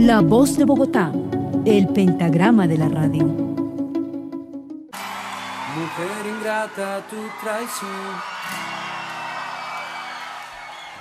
La Voz de Bogotá, el pentagrama de la radio. Mujer ingrata, tu traición